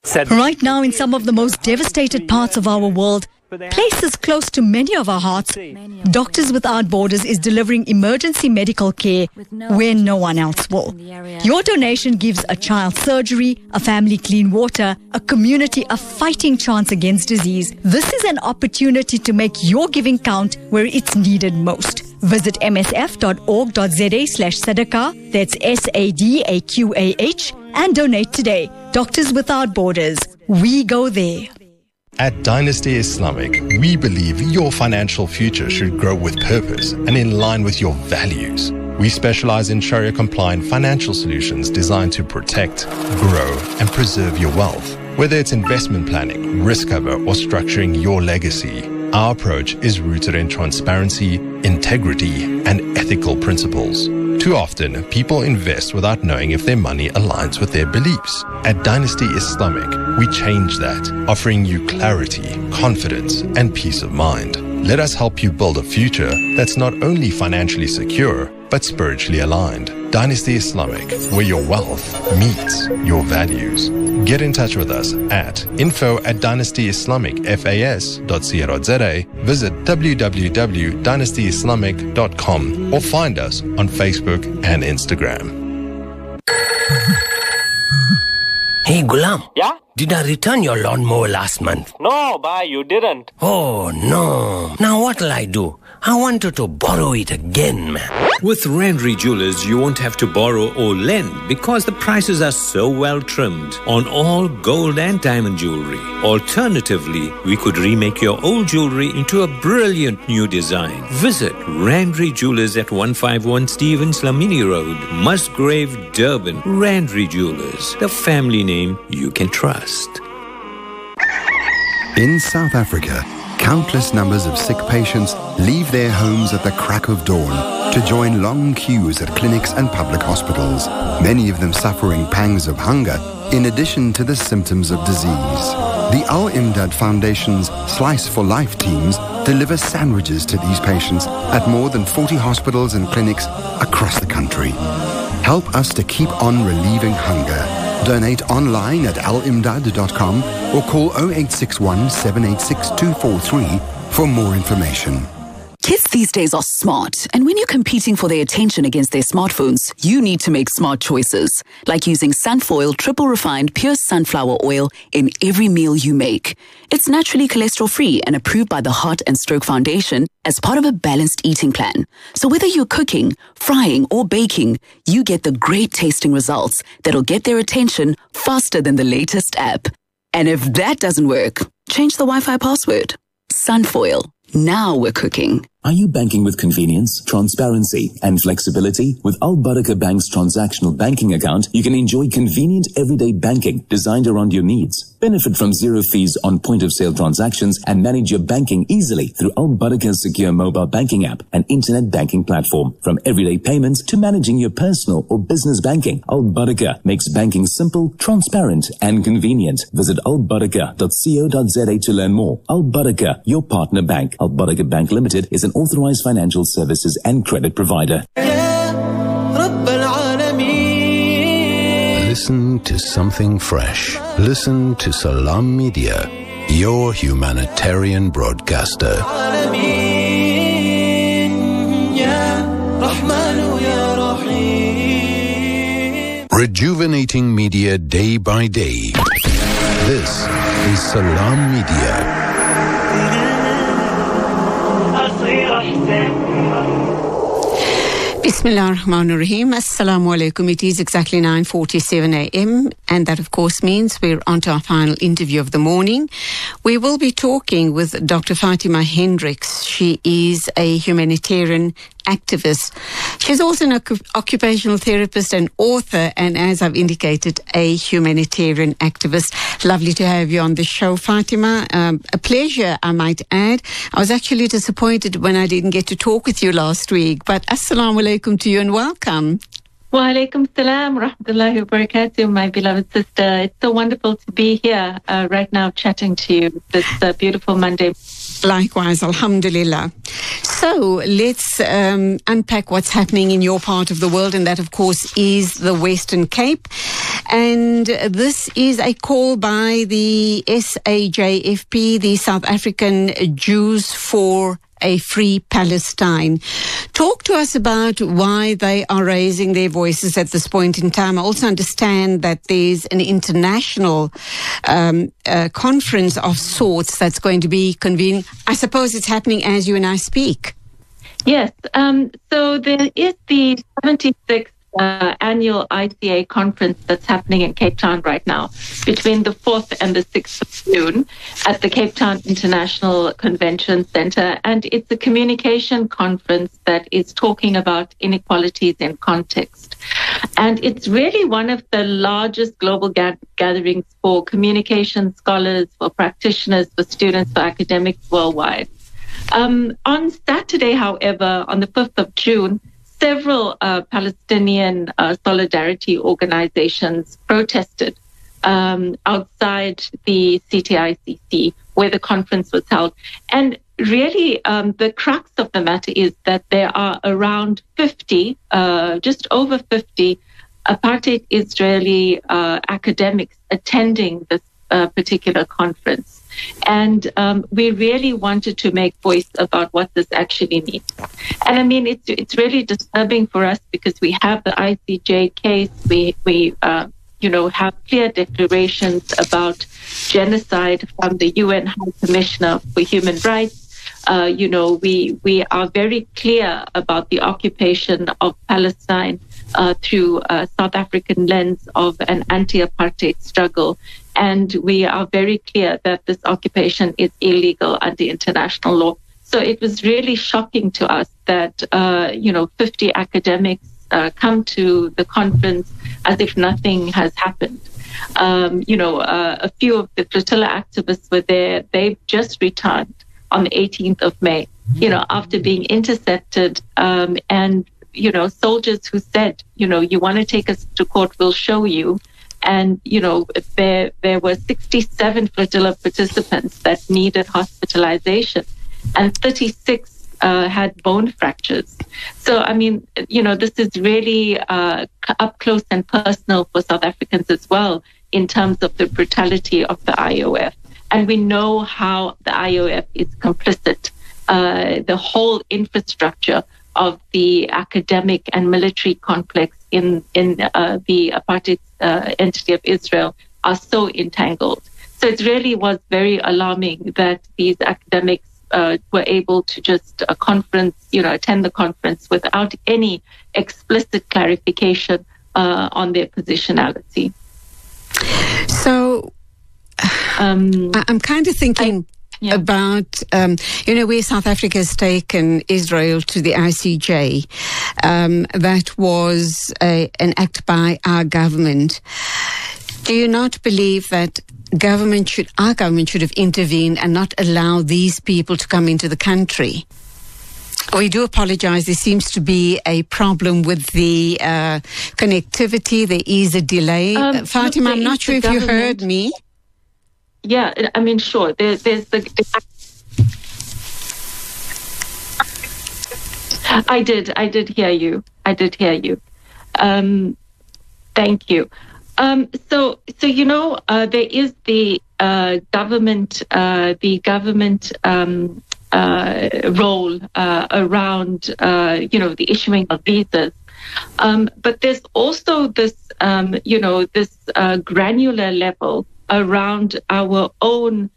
Right now, in some of the most devastated parts of our world, places close to many of our hearts, Doctors Without Borders is delivering emergency medical care where no one else will. Your donation gives a child surgery, a family clean water, a community a fighting chance against disease. This is an opportunity to make your giving count where it's needed most. Visit msf.org.za/sadaqah, that's SADAQAH, and donate today. Doctors Without Borders. We go there. At Dynasty Islamic, we believe your financial future should grow with purpose and in line with your values. We specialize in Sharia-compliant financial solutions designed to protect, grow, and preserve your wealth. Whether it's investment planning, risk cover, or structuring your legacy, our approach is rooted in transparency, integrity, and ethical principles. Too often, people invest without knowing if their money aligns with their beliefs. At Dynasty Islamic, we change that, offering you clarity, confidence, and peace of mind. Let us help you build a future that's not only financially secure, but spiritually aligned. Dynasty Islamic, where your wealth meets your values. Get in touch with us at info@dynastyislamicfas.co.za, visit www.dynastyislamic.com, or find us on Facebook and Instagram. Hey Gulam. Yeah? Did I return your lawnmower last month? No, bhai, you didn't. Oh no. Now what'll I do? I wanted to borrow it again, man. With Randry Jewelers, you won't have to borrow or lend because the prices are so well trimmed on all gold and diamond jewelry. Alternatively, we could remake your old jewelry into a brilliant new design. Visit Randry Jewelers at 151 Stevens Lamini Road, Musgrave, Durban. Randry Jewelers, the family name you can trust. In South Africa, countless numbers of sick patients leave their homes at the crack of dawn to join long queues at clinics and public hospitals, many of them suffering pangs of hunger in addition to the symptoms of disease. The Al Imdad Foundation's Slice for Life teams deliver sandwiches to these patients at more than 40 hospitals and clinics across the country. Help us to keep on relieving hunger. Donate online at alimdad.com or call 0861 786 243 for more information. Kids these days are smart, and when you're competing for their attention against their smartphones, you need to make smart choices, like using Sunfoil triple refined pure sunflower oil in every meal you make. It's naturally cholesterol-free and approved by the Heart and Stroke Foundation as part of a balanced eating plan. So whether you're cooking, frying, or baking, you get the great tasting results that'll get their attention faster than the latest app. And if that doesn't work, change the Wi-Fi password. Sunfoil. Now we're cooking. Are you banking with convenience, transparency, and flexibility? With Al Barakah Bank's transactional banking account, you can enjoy convenient everyday banking designed around your needs. Benefit from zero fees on point-of-sale transactions and manage your banking easily through Al Barakah's secure mobile banking app and internet banking platform. From everyday payments to managing your personal or business banking, Al Barakah makes banking simple, transparent, and convenient. Visit albarakah.co.za to learn more. Al Barakah, your partner bank. Al Barakah Bank Limited is an authorized financial services and credit provider. Listen to something fresh. Listen to Salam Media, your humanitarian broadcaster. Rejuvenating media day by day. This is Salam Media. Bismillah ar-Rahman ar-Rahim. Assalamu alaikum. It is exactly 9:47 a.m. and that of course means we're on to our final interview of the morning. We will be talking with Dr. Fatima Hendricks. She is a humanitarian activist. She's also an occupational therapist and author, and as I've indicated, a humanitarian activist. Lovely to have you on the show, Fatima. A pleasure, I might add. I was actually disappointed when I didn't get to talk with you last week, but assalamu alaikum to you and welcome. Wa alaikum salam, rahmatullahi wa barakatuh, my beloved sister. It's so wonderful to be here right now chatting to you this beautiful Monday. Likewise, alhamdulillah. So let's unpack what's happening in your part of the world, and that, of course, is the Western Cape. And this is a call by the SAJFP, the South African Jews for a Free Palestine. Talk to us about why they are raising their voices at this point in time. I also understand that there's an international conference of sorts that's going to be convening. I suppose it's happening as you and I speak. Yes. So there is the 76th annual ICA conference that's happening in Cape Town right now between the 4th and the 6th of June at the Cape Town International Convention Center. And it's a communication conference that is talking about inequalities in context. And it's really one of the largest global gatherings for communication scholars, for practitioners, for students, for academics worldwide. On Saturday, however, on the 5th of June, several Palestinian solidarity organizations protested outside the CTICC where the conference was held. And really, the crux of the matter is that there are around 50, just over 50 apartheid Israeli academics attending this particular conference. And we really wanted to make voice about what this actually means. And I mean, it's really disturbing for us because we have the ICJ case. We have clear declarations about genocide from the UN High Commissioner for Human Rights. We are very clear about the occupation of Palestine through a South African lens of an anti-apartheid struggle. And we are very clear that this occupation is illegal under international law. So it was really shocking to us that, 50 academics come to the conference as if nothing has happened. A few of the flotilla activists were there. They've just returned on the 18th of May, after being intercepted and soldiers who said, you want to take us to court, we'll show you. And, there were 67 flotilla participants that needed hospitalization and 36 had bone fractures. So, I mean, this is really up close and personal for South Africans as well in terms of the brutality of the IOF. And we know how the IOF is complicit. The whole infrastructure of the academic and military complex in the apartheid entity of Israel are so entangled. So it really was very alarming that these academics were able to just attend the conference without any explicit clarification on their positionality. So I'm kind of thinking about, where South Africa has taken Israel to the ICJ. That was an act by our government. Do you not believe that our government should have intervened and not allow these people to come into the country? We do apologize. There seems to be a problem with the connectivity. There is a delay. Fatima, I'm not sure if you heard me. Yeah, I mean, sure. There's I did hear you. Thank you. So there is the government role around the issuing of visas, but there's also this granular level around our own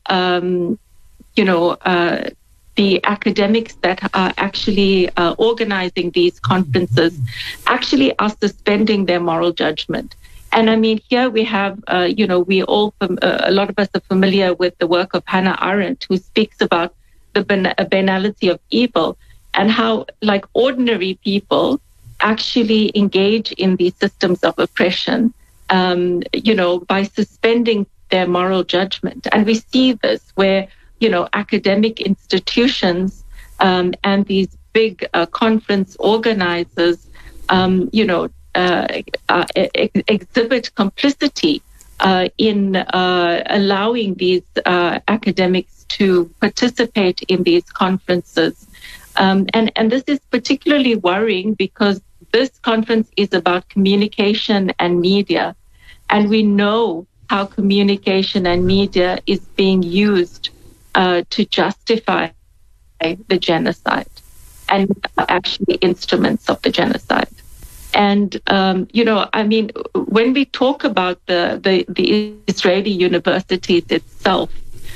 the academics that are actually organizing these conferences actually are suspending their moral judgment. And I mean, here we have, a lot of us are familiar with the work of Hannah Arendt, who speaks about the banality of evil and how, like, ordinary people actually engage in these systems of oppression, by suspending their moral judgment. And we see this where, academic institutions and these big conference organizers, exhibit complicity in allowing these academics to participate in these conferences. And this is particularly worrying because this conference is about communication and media. And we know how communication and media is being used to justify the genocide and actually instruments of the genocide. And, when we talk about the Israeli universities itself,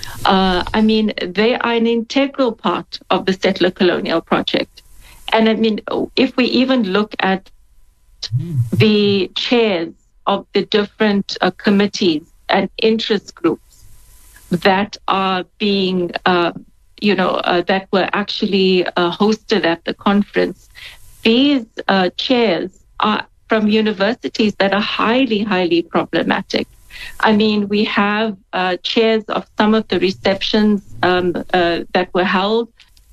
they are an integral part of the settler colonial project. And if we even look at the chairs of the different committees and interest groups that are being, that were actually hosted at the conference, these chairs are from universities that are highly, highly problematic. We have chairs of some of the receptions that were held,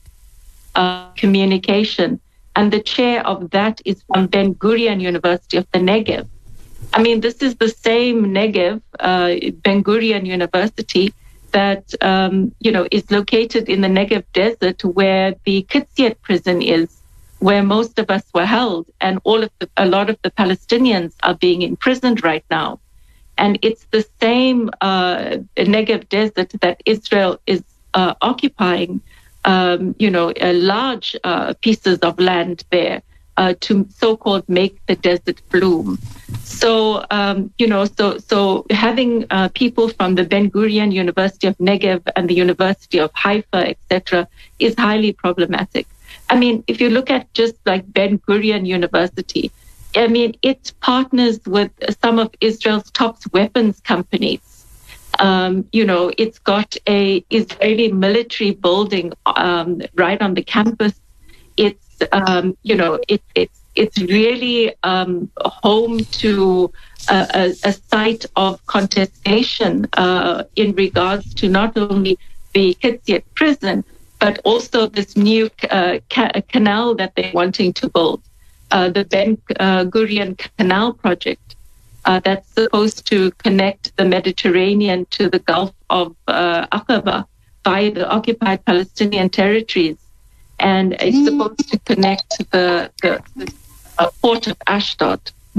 communication, and the chair of that is from Ben Gurion University of the Negev. This is the same Negev, Ben Gurion University, that is located in the Negev desert where the Kitsiet prison is, where most of us were held, and a lot of the Palestinians are being imprisoned right now. And it's the same Negev desert that Israel is occupying, large pieces of land there to so-called make the desert bloom. So, so having people from the Ben Gurion University of Negev and the University of Haifa, etc., is highly problematic. If you look at just like Ben Gurion University, it partners with some of Israel's top weapons companies. It's got a Israeli military building right on the campus. It's really home to a site of contestation in regards to not only the Kitsiet prison, but also this new canal that they're wanting to build, the Ben Gurion Canal Project, that's supposed to connect the Mediterranean to the Gulf of Aqaba by the occupied Palestinian territories. And it's supposed to connect the port of Ashdod.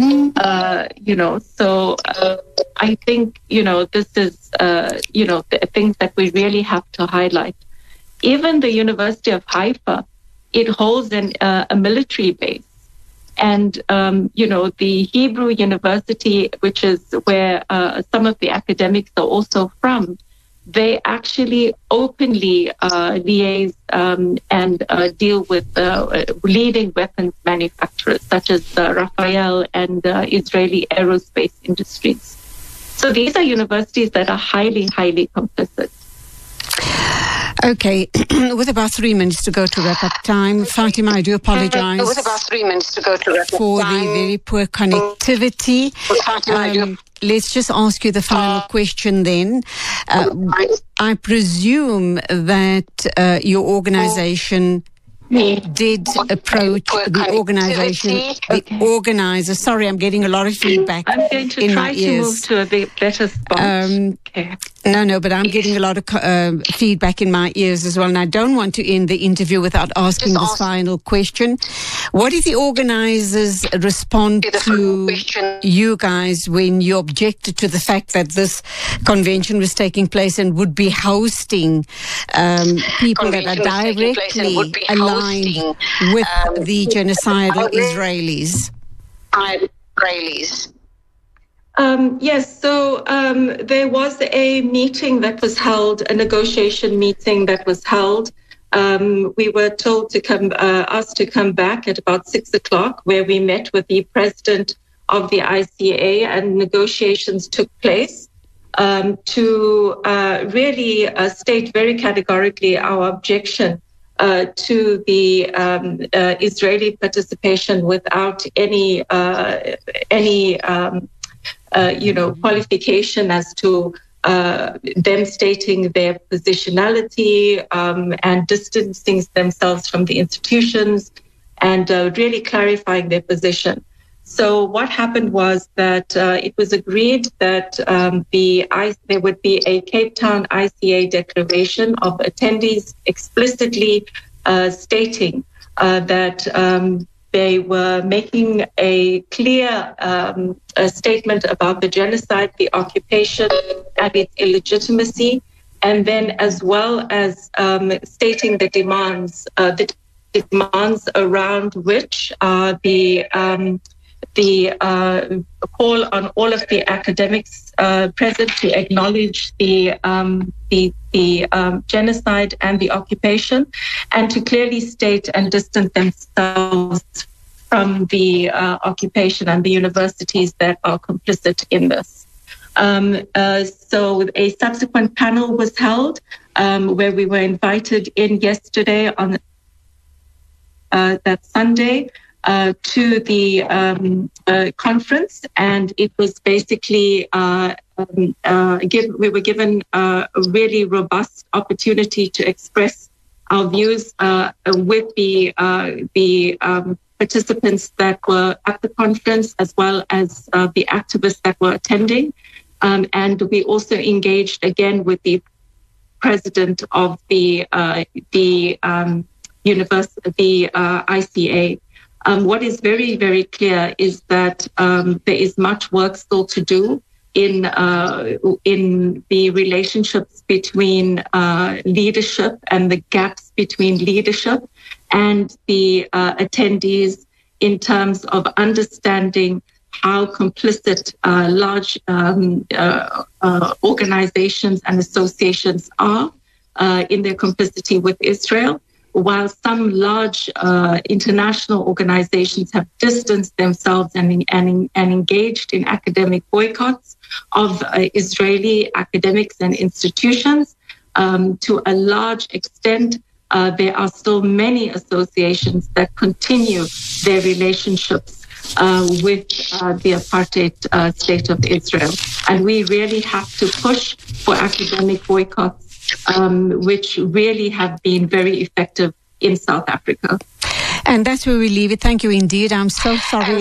So I think, this is, the things that we really have to highlight. Even the University of Haifa, it holds a military base. And, the Hebrew University, which is where some of the academics are also from, they actually openly liaise and deal with leading weapons manufacturers such as Rafael and Israeli aerospace industries. So these are universities that are highly, highly complicit. Okay, with about 3 minutes to go to wrap up time, Fatima, I do apologize with about 3 minutes to go to wrap up for time. the very poor connectivity. Let's just ask you the final question then. I presume that your organization did approach the organizer. Sorry, I'm getting a lot of feedback in my ears. I'm going to try to move to a bit better spot. Okay. No, but I'm getting a lot of feedback in my ears as well, and I don't want to end the interview without asking this final question. What did the organizers respond to you guys when you objected to the fact that this convention was taking place and would be hosting people that are directly aligned with the genocidal Israelis? Yes, so there was a meeting that was held, a negotiation meeting that was held. We were told to asked to come back at about 6:00, where we met with the president of the ICA, and negotiations took place to really state very categorically our objection to the Israeli participation without any qualification as to them stating their positionality and distancing themselves from the institutions and really clarifying their position. So what happened was that it was agreed that there would be a Cape Town ICA declaration of attendees explicitly stating that they were making a clear statement about the genocide, the occupation, and its illegitimacy, and then as well as stating the demands around which the call on all of the academics present to acknowledge the genocide and the occupation, and to clearly state and distance themselves from the occupation and the universities that are complicit in this. So a subsequent panel was held where we were invited in yesterday on that Sunday to the conference, and it was basically we were given a really robust opportunity to express our views with the participants that were at the conference, as well as the activists that were attending, and we also engaged again with the president of the ICA. What is very, very clear is that there is much work still to do in the relationships between leadership and the gaps between leadership and the attendees in terms of understanding how complicit large organizations and associations are in their complicity with Israel, while some large international organizations have distanced themselves and engaged in academic boycotts of Israeli academics and institutions. To a large extent, there are still many associations that continue their relationships with the apartheid state of Israel. And we really have to push for academic boycotts, which really have been very effective in South Africa. And that's where we leave it. Thank you indeed. I'm so sorry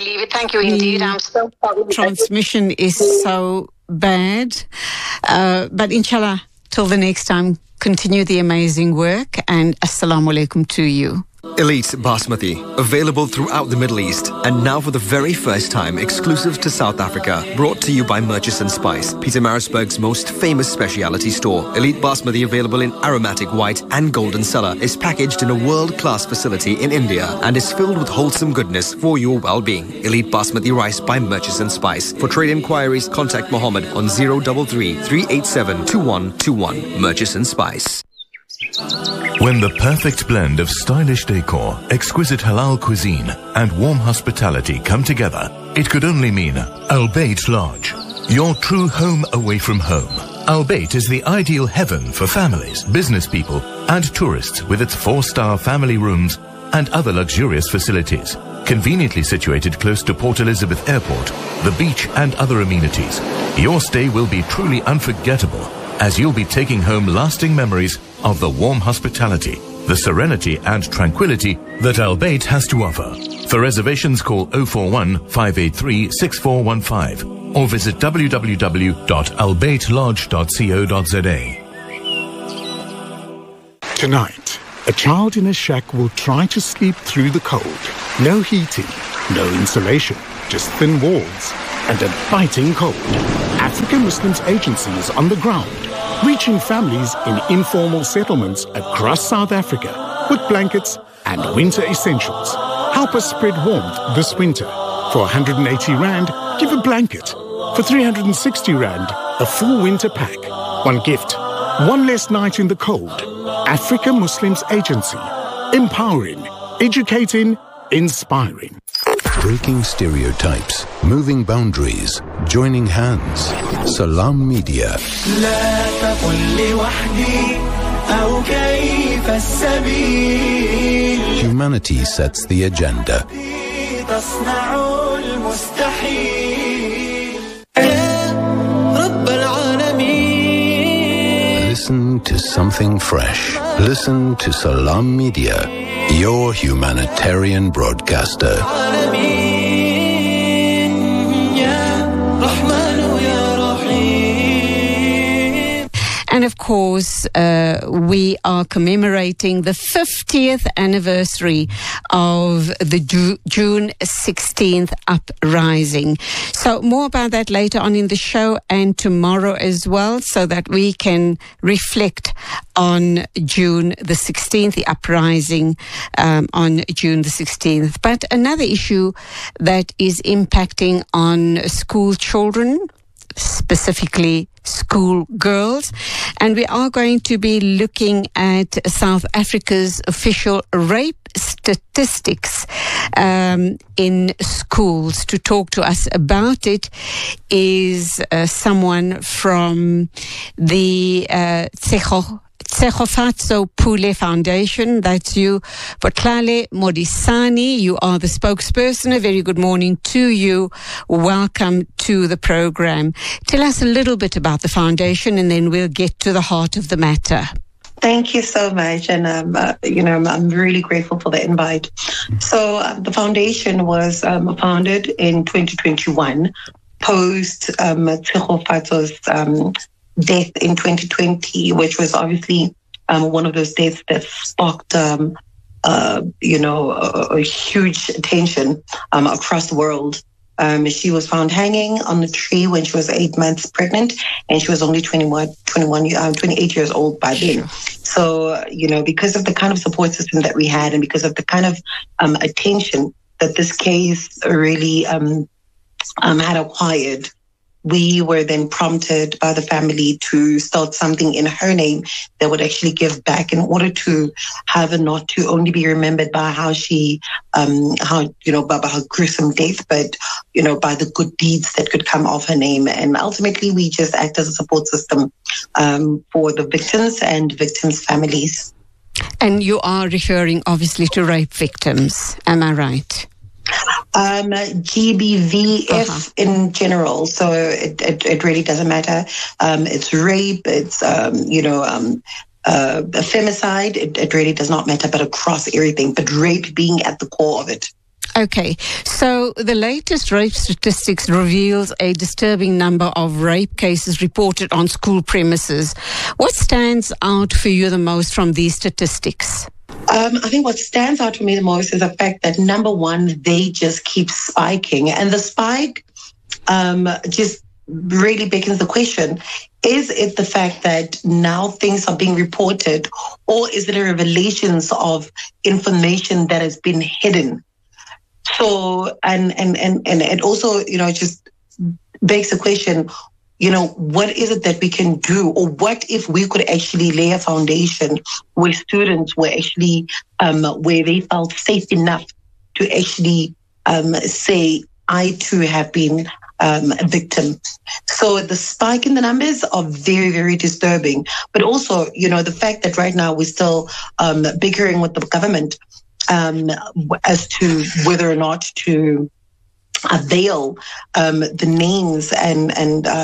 transmission is so bad. But inshallah, till the next time, continue the amazing work, and assalamu alaikum to you. Elite Basmati, available throughout the Middle East, and now for the very first time exclusive to South Africa. Brought to you by Murchison Spice, Pietermaritzburg's most famous specialty store. Elite Basmati, available in aromatic white and golden cellar, is packaged in a world-class facility in India and is filled with wholesome goodness for your well-being. Elite Basmati rice by Murchison Spice. For trade inquiries, contact Mohammed on 033 387 2121. Murchison Spice. When the perfect blend of stylish decor, exquisite halal cuisine, and warm hospitality come together, it could only mean Al Bayt Lodge, your true home away from home. Al Bayt is the ideal heaven for families, business people, and tourists, with its 4-star family rooms and other luxurious facilities. Conveniently situated close to Port Elizabeth Airport, the beach, and other amenities, your stay will be truly unforgettable, as you'll be taking home lasting memories of the warm hospitality, the serenity and tranquility that Al Bayt has to offer. For reservations, call 041 583 6415 or visit www.albaytlodge.co.za. Tonight, a child in a shack will try to sleep through the cold. No heating, no insulation, just thin walls and a biting cold. African Muslims Agency is on the ground, reaching families in informal settlements across South Africa with blankets and winter essentials. Help us spread warmth this winter. For 180 Rand, give a blanket. For 360 Rand, a full winter pack. One gift, one less night in the cold. African Muslims Agency. Empowering, educating, inspiring. Breaking stereotypes, moving boundaries, joining hands. Salam Media. Humanity sets the agenda. Listen to something fresh. Listen to Salam Media, your humanitarian broadcaster. And of course, we are commemorating the 50th anniversary of the June 16th uprising. So more about that later on in the show and tomorrow as well, so that we can reflect on June the 16th, the uprising on June the 16th. But another issue that is impacting on school children, specifically school girls, and we are going to be looking at South Africa's official rape statistics in schools. To talk to us about it is someone from the Tshegofatso Pule Foundation. That's you, Botlhale Modisani. You are the spokesperson. A very good morning to you. Welcome to the program. Tell us a little bit about the foundation, and then we'll get to the heart of the matter. Thank you so much, and I'm really grateful for the invite. So the foundation was founded in 2021, post Tshegofatso's death in 2020, which was obviously one of those deaths that sparked, a huge attention across the world. She was found hanging on a tree when she was 8 months pregnant, and she was only 28 years old by then. So, because of the kind of support system that we had, and because of the kind of attention that this case really had acquired, we were then prompted by the family to start something in her name that would actually give back, in order to have her not to only be remembered by how she, by her gruesome death, but, by the good deeds that could come off her name. And ultimately, we just act as a support system for the victims and victims' families. And you are referring, obviously, to rape victims. Am I right? GBVF in general, so it really doesn't matter. It's rape, it's femicide. It really does not matter, but across everything. But rape being at the core of it. Okay, so the latest rape statistics reveals a disturbing number of rape cases reported on school premises. What stands out for you the most from these statistics? I think what stands out for me the most is the fact that, number one, they just keep spiking. And the spike just really beckons the question, is it the fact that now things are being reported, or is it a revelation of information that has been hidden? So, and it also, just begs the question, what is it that we can do? Or what if we could actually lay a foundation where students were actually, where they felt safe enough to actually say, I too have been a victim. So the spike in the numbers are very, very disturbing. But also, the fact that right now we're still bickering with the government as to whether or not to avail the names and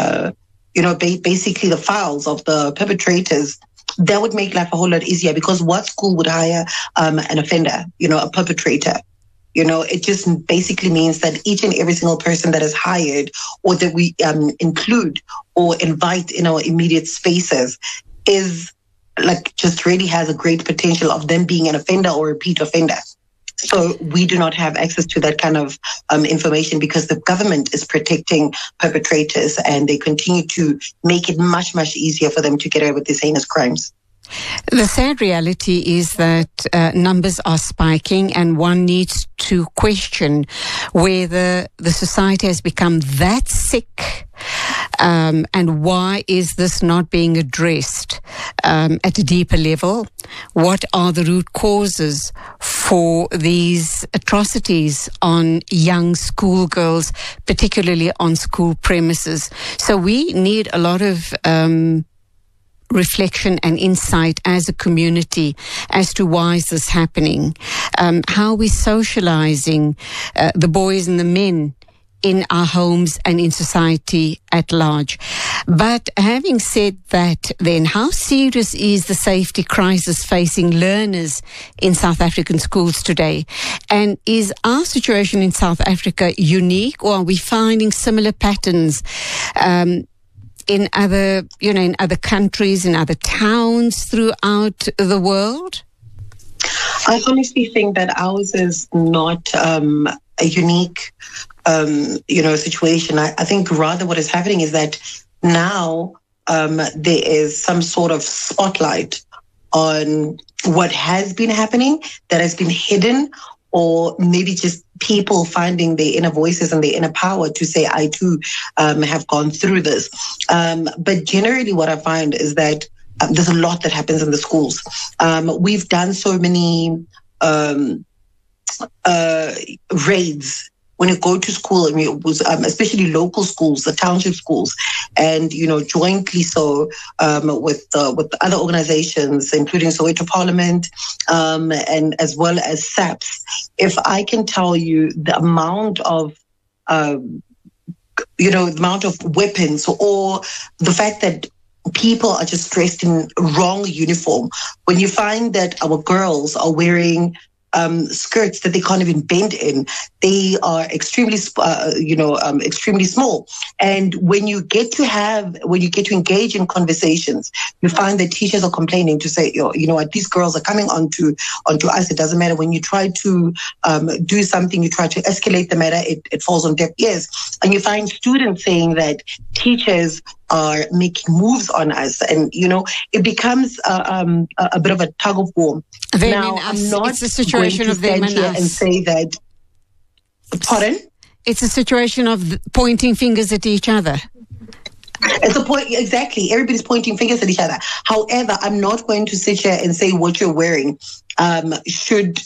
basically the files of the perpetrators. That would make life a whole lot easier, because what school would hire an offender, a perpetrator? It just basically means that each and every single person that is hired, or that we include or invite in our immediate spaces, is just really has a great potential of them being an offender or repeat offender. So we do not have access to that kind of information, because the government is protecting perpetrators, and they continue to make it much, much easier for them to get away with these heinous crimes. The sad reality is that numbers are spiking, and one needs to question whether the society has become that sick, and why is this not being addressed at a deeper level? What are the root causes for these atrocities on young schoolgirls, particularly on school premises? So we need a lot of reflection and insight as a community as to why is this happening. How are we socializing the boys and the men in our homes and in society at large? But having said that, then, how serious is the safety crisis facing learners in South African schools today? And is our situation in South Africa unique, or are we finding similar patterns in other countries, in other towns throughout the world? I honestly think that ours is not a unique, situation. I think rather what is happening is that now there is some sort of spotlight on what has been happening that has been hidden, or maybe just people finding their inner voices and their inner power to say, I too have gone through this. But generally what I find is that there's a lot that happens in the schools. We've done so many raids when you go to school, especially local schools, the township schools, and jointly so with other organizations, including Soweto Parliament, and as well as SAPS. If I can tell you the amount of weapons, or the fact that people are just dressed in wrong uniform, when you find that our girls are wearing skirts that they can't even bend in, they are extremely small. And when you get to engage in conversations, you find that teachers are complaining to say, what, these girls are coming onto us. It doesn't matter. When you try to do something, you try to escalate the matter, it falls on deaf ears. And you find students saying that teachers are making moves on us, and it becomes a bit of a tug of war. I'm not it's a situation of them and us. And say that. Pardon? It's a situation of pointing fingers at each other. It's a point, exactly. Everybody's pointing fingers at each other. However, I'm not going to sit here and say what you're wearing should,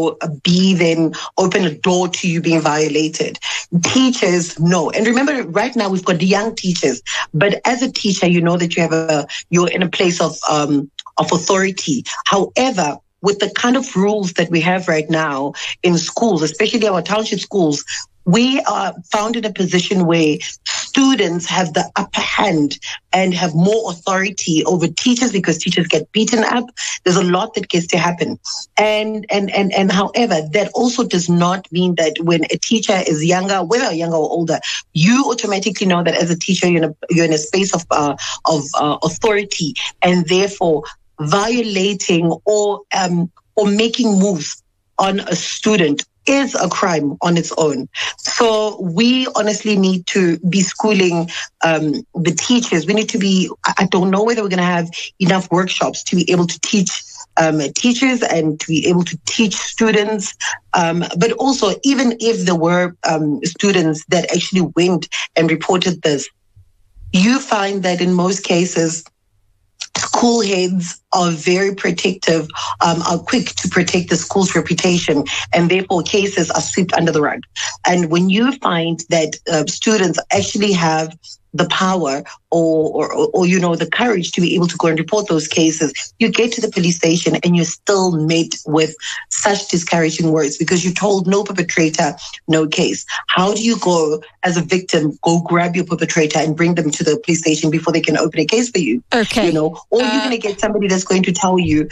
be then open a door to you being violated. Teachers know. And remember, right now we've got the young teachers, but as a teacher, you know that you're in a place of authority. However, with the kind of rules that we have right now in schools, especially our township schools, we are found in a position where students have the upper hand and have more authority over teachers because teachers get beaten up. There's a lot that gets to happen. And however, that also does not mean that when a teacher is younger, whether younger or older, you automatically know that as a teacher, you're in a space of authority, and therefore violating or making moves on a student is a crime on its own. So we honestly need to be schooling the teachers. We need to be, I don't know whether we're going to have enough workshops to be able to teach teachers and to be able to teach students. But also, even if there were students that actually went and reported this, you find that in most cases, school heads are very protective, are quick to protect the school's reputation, and therefore cases are swept under the rug. And when you find that students actually have the power or the courage to be able to go and report those cases, you get to the police station and you're still met with such discouraging words because you're told no perpetrator, no case. How do you go as a victim, go grab your perpetrator and bring them to the police station before they can open a case for you? Okay. Or you're going to get somebody that's going to tell you,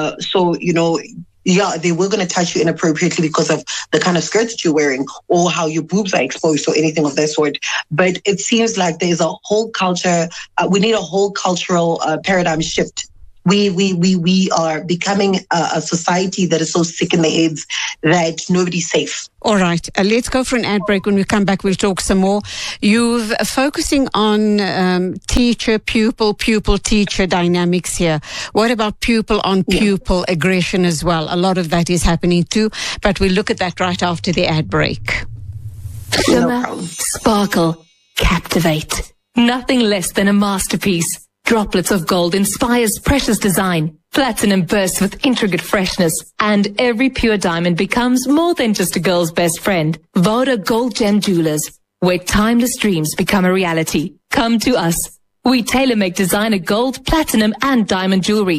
yeah, they were going to touch you inappropriately because of the kind of skirts that you're wearing or how your boobs are exposed or anything of that sort. But it seems like there's a whole culture, we need a whole cultural paradigm shift. We are becoming a society that is so sick in the heads that nobody's safe. All right, let's go for an ad break. When we come back, we'll talk some more. You're focusing on pupil-teacher dynamics here. What about pupil-on-pupil aggression as well? A lot of that is happening too, but we'll look at that right after the ad break. Shimmer, sparkle, captivate. Nothing less than a masterpiece. Droplets of gold inspires precious design. Platinum bursts with intricate freshness. And every pure diamond becomes more than just a girl's best friend. Voda Gold Gem Jewelers, where timeless dreams become a reality. Come to us. We tailor-make designer gold, platinum and diamond jewelry.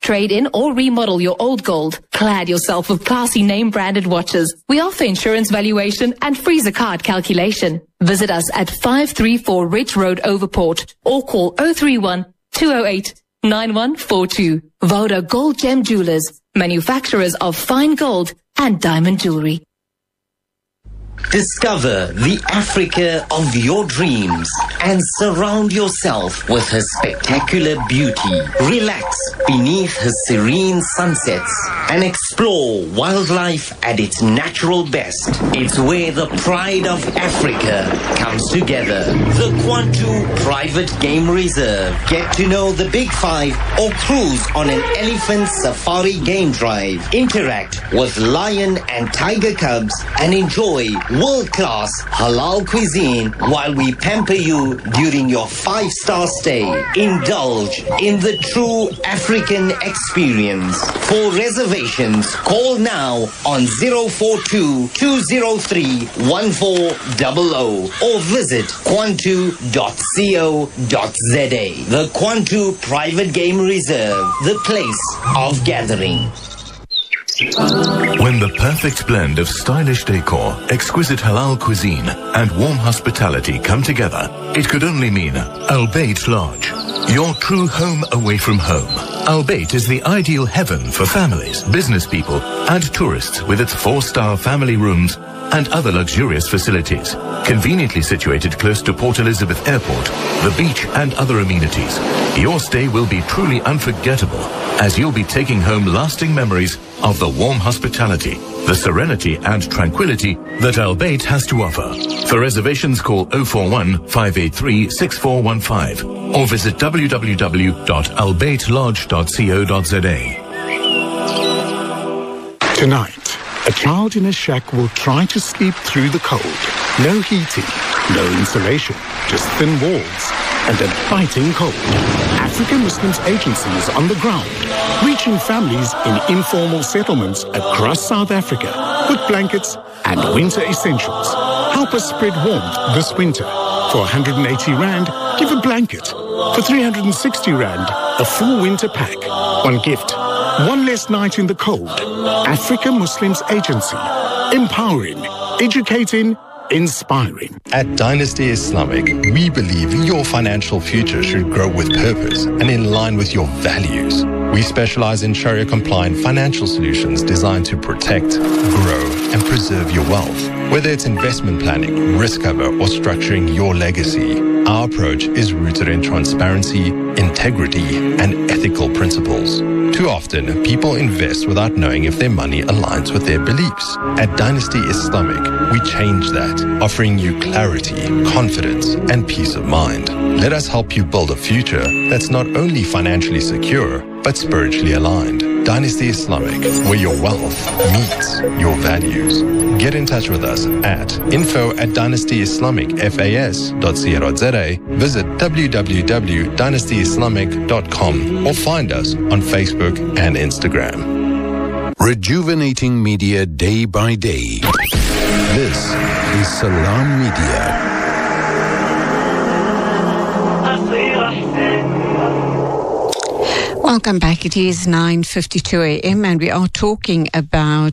trade in or remodel your old gold. Clad yourself with classy name-branded watches. We offer insurance valuation and free zakat calculation. Visit us at 534 Ridge Road, Overport, or call 031 208 9142. Voda Gold Gem Jewelers, manufacturers of fine gold and diamond jewelry. Discover the Africa of your dreams and surround yourself with her spectacular beauty. Relax beneath her serene sunsets and explore wildlife at its natural best. It's where the pride of Africa comes together. The Kwantu Private Game Reserve. Get to know the Big Five or cruise on an elephant safari game drive. Interact with lion and tiger cubs and enjoy world-class halal cuisine while we pamper you during your 5-star stay. Indulge in the true African experience. For reservations, call now on 042-203-1400 or visit kwantu.co.za. The Kwantu Private Game Reserve, the place of gathering. When the perfect blend of stylish decor, exquisite halal cuisine, and warm hospitality come together, it could only mean Al Bayt Lodge, your true home away from home. Al Bayt is the ideal heaven for families, business people, and tourists with its 4-star family rooms and other luxurious facilities. Conveniently situated close to Port Elizabeth Airport, the beach, and other amenities, your stay will be truly unforgettable as you'll be taking home lasting memories of the warm hospitality, the serenity and tranquility that Al Bayt has to offer. For reservations, call 041 583 6415 or visit www.albaytlodge.co.za. Tonight, a child in a shack will try to sleep through the cold. No heating, no insulation, just thin walls and a biting cold. African Muslims Agency is on the ground, reaching families in informal settlements across South Africa with blankets and winter essentials. Help us spread warmth this winter. For 180 Rand, give a blanket. For 360 Rand, a full winter pack. One gift, one less night in the cold. African Muslims Agency. Empowering, educating, inspiring. At Dynasty Islamic, we believe your financial future should grow with purpose and in line with your values. We specialize in Sharia-compliant financial solutions designed to protect, grow, and preserve your wealth. Whether it's investment planning, risk cover, or structuring your legacy, our approach is rooted in transparency, integrity, and ethical principles. Too often, people invest without knowing if their money aligns with their beliefs. At Dynasty Islamic, we change that, offering you clarity, confidence, and peace of mind. Let us help you build a future that's not only financially secure, but spiritually aligned. Dynasty Islamic, where your wealth meets your values. Get in touch with us at info@dynastyislamicfas.co.za, visit www.dynastyislamic.com or find us on Facebook and Instagram. Rejuvenating media day by day. This is Salam Media. Welcome back. It is 9:52 a.m. and we are talking about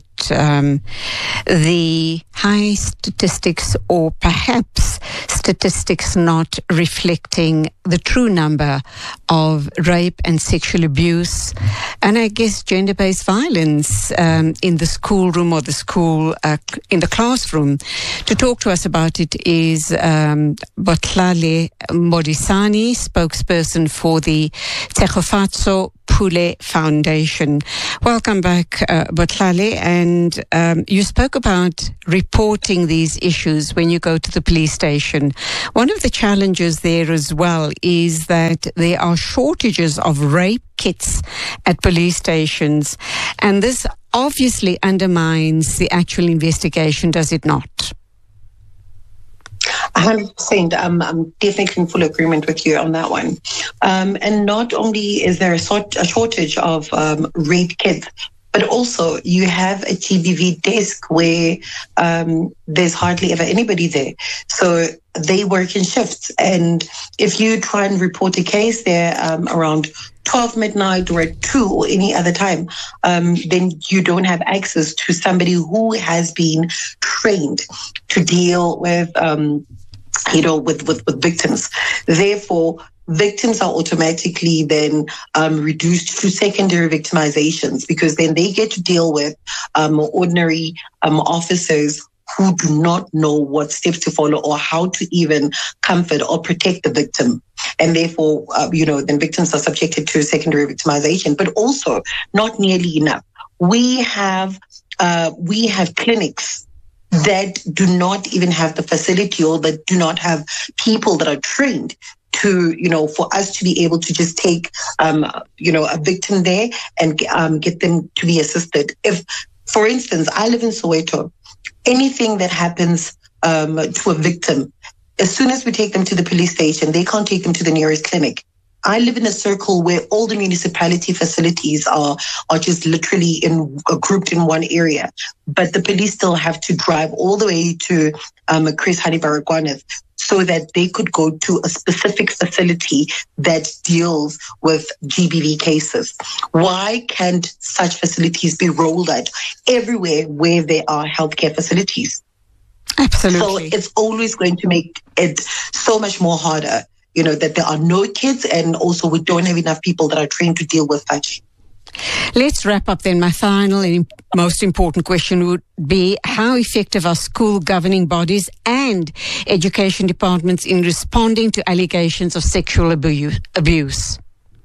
the high statistics, or perhaps statistics not reflecting the true number of rape and sexual abuse, and I guess gender-based violence in the schoolroom or the school, in the classroom. To talk to us about it is Botlale Modisani, spokesperson for the Tshegofatso Pule Foundation. Welcome back, Botlale. And you spoke about reporting these issues when you go to the police station. One of the challenges there as well is that there are shortages of rape kits at police stations, and this obviously undermines the actual investigation, does it not? 100%. I'm definitely in full agreement with you on that one. And not only is there a shortage of rape kits, But also you have a GBV desk where there's hardly ever anybody there. So they work in shifts. And if you try and report a case there around 12 midnight or at 2 or any other time, then you don't have access to somebody who has been trained to deal with, with victims. Therefore, victims are automatically then reduced to secondary victimizations, because then they get to deal with ordinary officers who do not know what steps to follow or how to even comfort or protect the victim. And therefore, then victims are subjected to secondary victimization. But also, not nearly enough. We have clinics that do not even have the facility, or that do not have people that are trained to, for us to be able to just take, a victim there and get them to be assisted. If, for instance, I live in Soweto, anything that happens to a victim, as soon as we take them to the police station, they can't take them to the nearest clinic. I live in a circle where all the municipality facilities are just literally grouped in one area, but the police still have to drive all the way to Chris Hani Baragwanath so that they could go to a specific facility that deals with GBV cases. Why can't such facilities be rolled out everywhere where there are healthcare facilities? Absolutely. So it's always going to make it so much more harder, that there are no kids, and also we don't have enough people that are trained to deal with such. Let's wrap up then. My final and most important question would be, how effective are school governing bodies and education departments in responding to allegations of sexual abuse?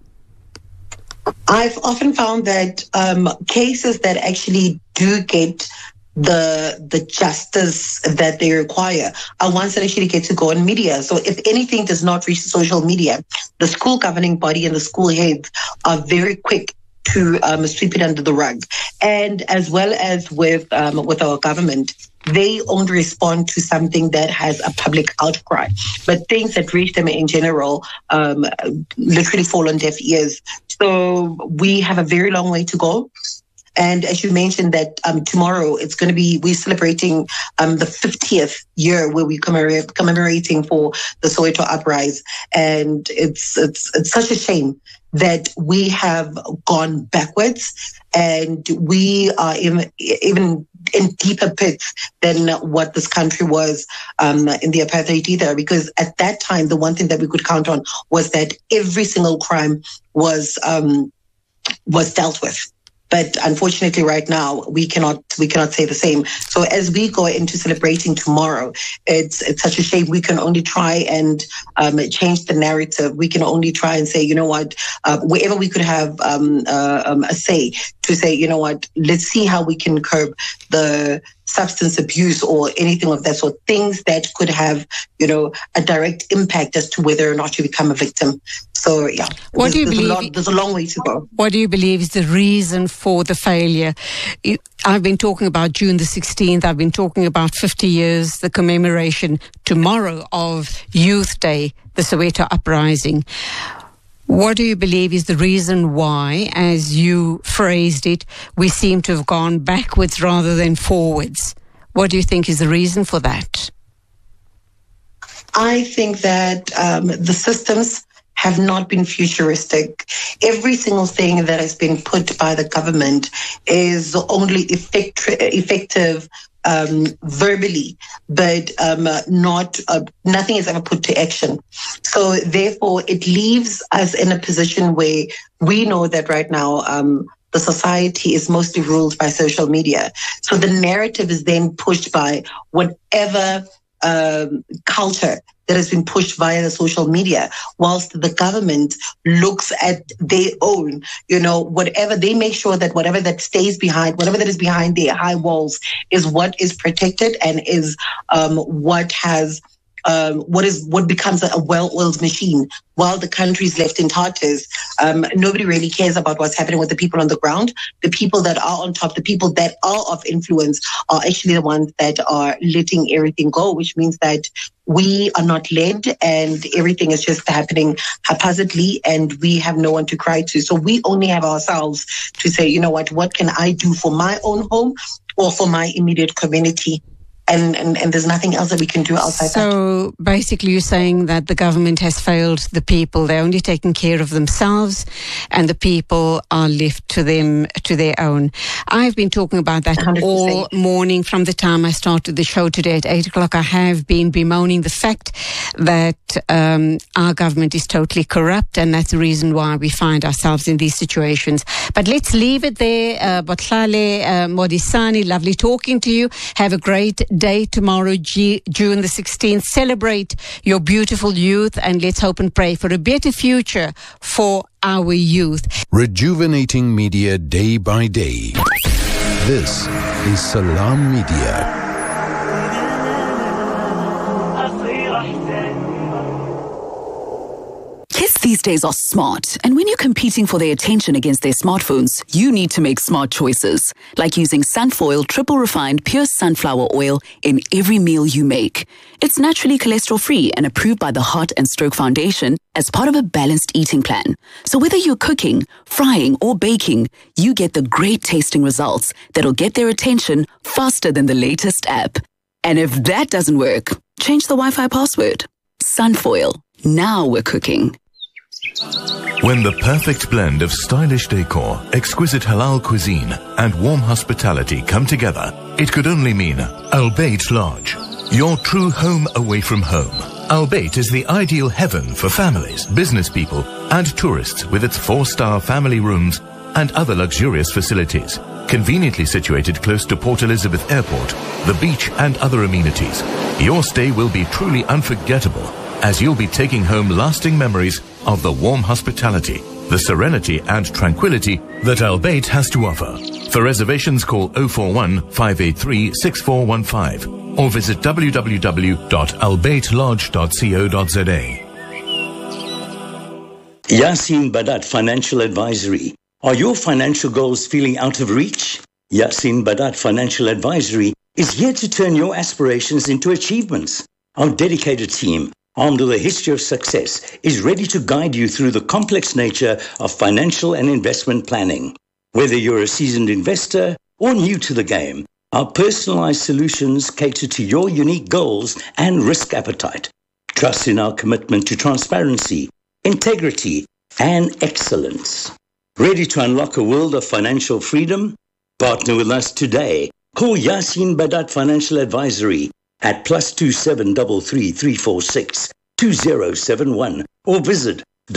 I've often found that cases that actually do get the justice that they require are ones that actually get to go on media. So if anything does not reach social media, the school governing body and the school heads are very quick to sweep it under the rug. And as well as with our government, they only respond to something that has a public outcry. But things that reach them in general literally fall on deaf ears. So we have a very long way to go. And as you mentioned that tomorrow it's going to be, we're celebrating the 50th year where we're commemorating for the Soweto uprising. And it's such a shame that we have gone backwards, and we are even in deeper pits than what this country was in the apartheid era. Because at that time, the one thing that we could count on was that every single crime was dealt with. But unfortunately, right now, we cannot say the same. So as we go into celebrating tomorrow, it's such a shame. We can only try and change the narrative. We can only try and say, wherever we could have a say, to say, let's see how we can curb the substance abuse or anything of that sort, things that could have, a direct impact as to whether or not you become a victim. So, yeah, there's a long way to go. What do you believe is the reason for the failure? I've been talking about June the 16th. I've been talking about 50 years, the commemoration tomorrow of Youth Day, the Soweto uprising. What do you believe is the reason why, as you phrased it, we seem to have gone backwards rather than forwards? What do you think is the reason for that? I think that the systems have not been futuristic. Every single thing that has been put by the government is only effective verbally, but nothing is ever put to action. So therefore, it leaves us in a position where we know that right now the society is mostly ruled by social media. So the narrative is then pushed by whatever culture that has been pushed via the social media, whilst the government looks at their own, whatever, they make sure that whatever that is behind their high walls is what is protected and is what has what becomes a well-oiled machine while the country's left in tatters. Nobody really cares about what's happening with the people on the ground. The people that are on top, the people that are of influence are actually the ones that are letting everything go, which means that we are not led and everything is just happening haphazardly and we have no one to cry to. So we only have ourselves to say, you know what can I do for my own home or for my immediate community? And there's nothing else that we can do outside that. So basically you're saying that the government has failed the people. They're only taking care of themselves and the people are left to their own. I've been talking about that 100%. All morning from the time I started the show today at 8 o'clock. I have been bemoaning the fact that our government is totally corrupt, and that's the reason why we find ourselves in these situations. But let's leave it there. Botlhale Modisani, lovely talking to you. Have a great day tomorrow, June the 16th. Celebrate your beautiful youth and let's hope and pray for a better future for our youth. Rejuvenating media day by day. This is Salam Media. Kids these days are smart, and when you're competing for their attention against their smartphones, you need to make smart choices, like using Sunfoil triple refined pure sunflower oil in every meal you make. It's naturally cholesterol-free and approved by the Heart and Stroke Foundation as part of a balanced eating plan. So whether you're cooking, frying, or baking, you get the great tasting results that'll get their attention faster than the latest app. And if that doesn't work, change the Wi-Fi password. Sunfoil. Now we're cooking. When the perfect blend of stylish decor, exquisite halal cuisine, and warm hospitality come together, it could only mean Al Bayt Lodge, your true home away from home. Al Bayt is the ideal heaven for families, business people, and tourists with its 4-star family rooms and other luxurious facilities. Conveniently situated close to Port Elizabeth Airport, the beach, and other amenities, your stay will be truly unforgettable, as you'll be taking home lasting memories of the warm hospitality, the serenity and tranquility that Al Bayt has to offer. For reservations, call 041-583-6415 or visit www.albaytlodge.co.za. Yasin Badat Financial Advisory. Are your financial goals feeling out of reach? Yasin Badat Financial Advisory is here to turn your aspirations into achievements. Our dedicated team, armed with a history of success, is ready to guide you through the complex nature of financial and investment planning. Whether you're a seasoned investor or new to the game, our personalized solutions cater to your unique goals and risk appetite. Trust in our commitment to transparency, integrity, and excellence. Ready to unlock a world of financial freedom? Partner with us today. Call Yasin Badat Financial Advisory at +27 33346 2071 or visit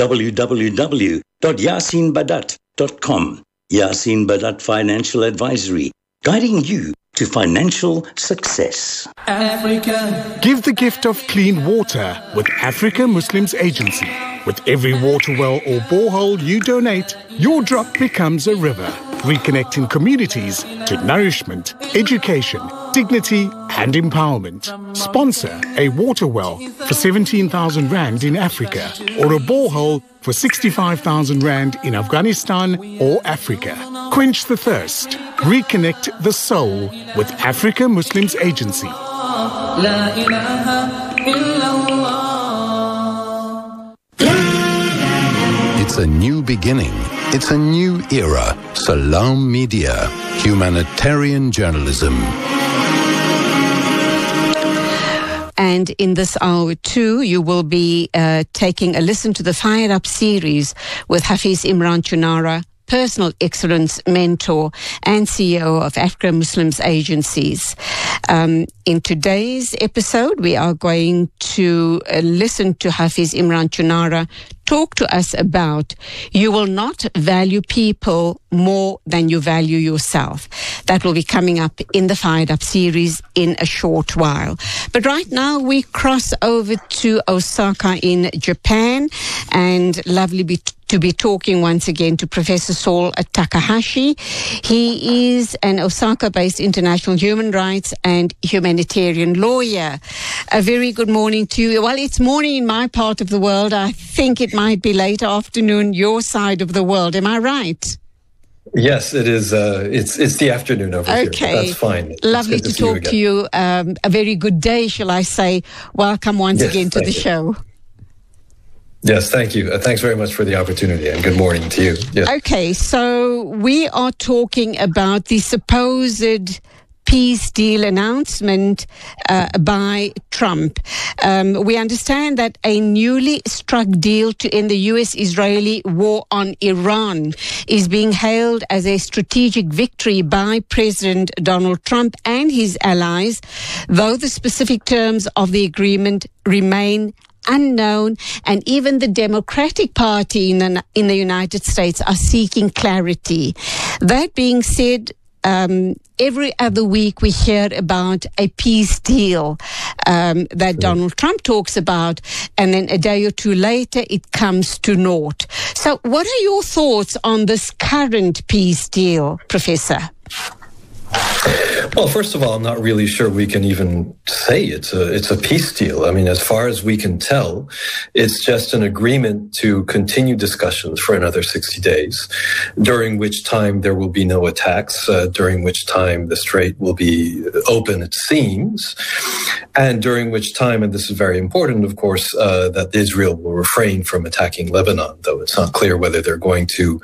www.yasinbadat.com. Yasin Badat Financial Advisory, guiding you to financial success. Africa. Give the gift of clean water with Africa Muslims Agency. With every water well or borehole you donate, your drop becomes a river, reconnecting communities to nourishment, education, dignity and empowerment. Sponsor a water well for 17,000 Rand in Africa or a borehole for 65,000 Rand in Afghanistan or Africa. Quench the thirst. Reconnect the soul with Africa Muslims Agency. It's a new beginning. It's a new era. Salam Media. Humanitarian journalism. And in this hour too, you will be taking a listen to the Fired Up series with Hafiz Imran Chunara, personal excellence mentor and CEO of Africa Muslims Agencies. In today's episode, we are going to listen to Hafiz Imran Chunara talk to us about you will not value people more than you value yourself. That will be coming up in the Fired Up series in a short while. But right now we cross over to Osaka in Japan, and lovely to be talking once again to Professor Saul Takahashi. He is an Osaka-based international human rights and humanitarian lawyer. A very good morning to you. Well, it's morning in my part of the world. I think it might be late afternoon your side of the world. Am I right? Yes, it is. It's the afternoon over here. Okay. That's fine. Lovely to talk to you. A very good day, shall I say. Welcome once again to the show. Yes, thank you. Thanks very much for the opportunity, and good morning to you. Yes. Okay, so we are talking about the supposed peace deal announcement by Trump. We understand that a newly struck deal to end the US-Israeli war on Iran is being hailed as a strategic victory by President Donald Trump and his allies, though the specific terms of the agreement remain unknown, and even the Democratic Party in the United States are seeking clarity. That being said, every other week we hear about a peace deal that Donald Trump talks about, and then a day or two later it comes to naught. So what are your thoughts on this current peace deal, Professor? Well, first of all, I'm not really sure we can even say it's a peace deal. I mean, as far as we can tell, it's just an agreement to continue discussions for another 60 days, during which time there will be no attacks, during which time the strait will be open, it seems, and during which time, and this is very important, of course, that Israel will refrain from attacking Lebanon, though it's not clear whether they're going to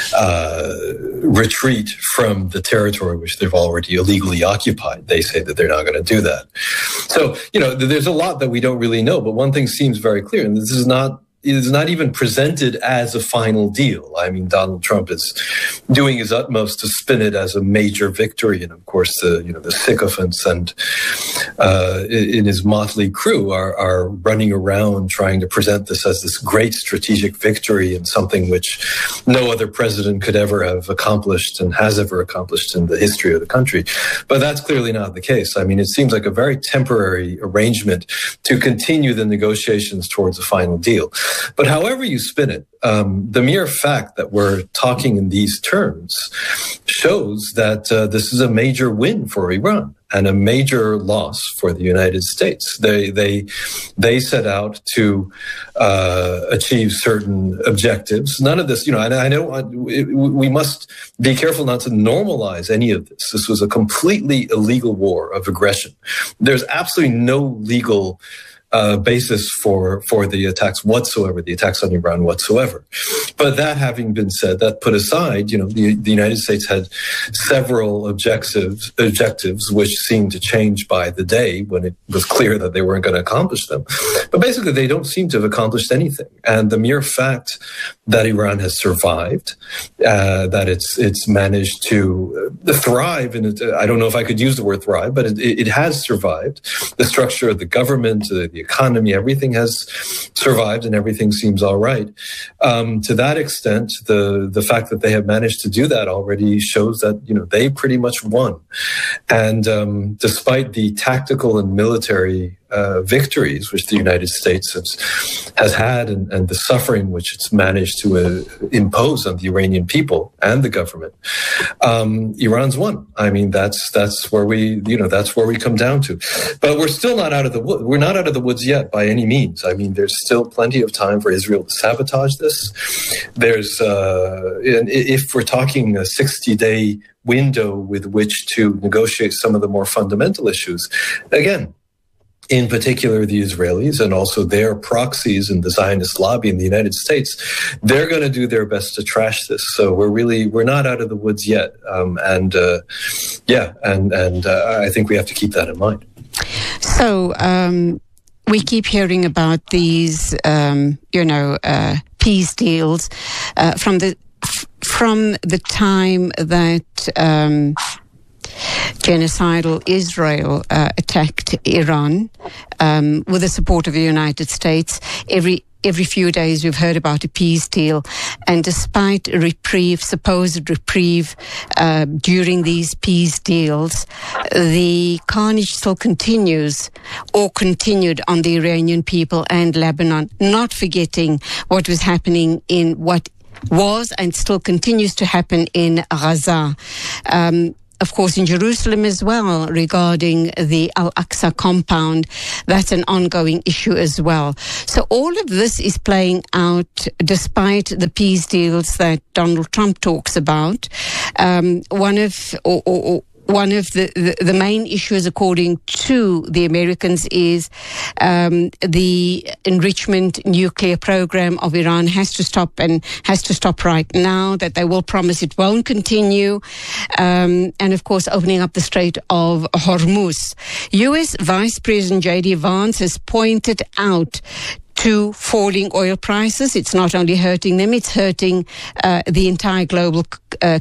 retreat from the territory which they've already illegally occupied. They say that they're not going to do that. So, there's a lot that we don't really know, but one thing seems very clear, and this is not even presented as a final deal. I mean, Donald Trump is doing his utmost to spin it as a major victory, and of course, the sycophants and in his motley crew are running around trying to present this as this great strategic victory and something which no other president could ever have accomplished and has ever accomplished in the history of the country. But that's clearly not the case. I mean, it seems like a very temporary arrangement to continue the negotiations towards a final deal. But however you spin it, the mere fact that we're talking in these terms shows that this is a major win for Iran and a major loss for the United States. They set out to achieve certain objectives. None of this, and I know we must be careful not to normalize any of this. This was a completely illegal war of aggression. There's absolutely no legal basis for the attacks whatsoever, the attacks on Iran whatsoever. But that having been said, that put aside, the United States had several objectives which seemed to change by the day when it was clear that they weren't going to accomplish them. But basically, they don't seem to have accomplished anything. And the mere fact that Iran has survived, that it's managed to thrive, and I don't know if I could use the word thrive, but it has survived. The structure of the government, the economy, everything has survived and everything seems all right. To that extent, the fact that they have managed to do that already shows that, they pretty much won. And despite the tactical and military victories which the United States has had and the suffering which it's managed to impose on the Iranian people and the government, Iran's won. I mean, that's where we come down to. But we're still not out of the woods. We're not out of the woods yet by any means. I mean, there's still plenty of time for Israel to sabotage this. There's, and if we're talking a 60-day window with which to negotiate some of the more fundamental issues, again, in particular the Israelis and also their proxies in the Zionist lobby in the United States, they're going to do their best to trash this. So we're not out of the woods yet. And I think we have to keep that in mind. So we keep hearing about these, peace deals from the time that genocidal Israel attacked Iran with the support of the United States. Every few days we've heard about a peace deal, and despite a supposed reprieve during these peace deals, the carnage still continues or continued on the Iranian people and Lebanon, not forgetting what was happening in what was and still continues to happen in Gaza. Of course, in Jerusalem as well, regarding the Al-Aqsa compound, that's an ongoing issue as well. So all of this is playing out despite the peace deals that Donald Trump talks about. One of the main issues, according to the Americans, is the enrichment nuclear program of Iran has to stop, and has to stop right now, that they will promise it won't continue. And of course, opening up the Strait of Hormuz. U.S. Vice President J.D. Vance has pointed out to falling oil prices. It's not only hurting them, it's hurting the entire global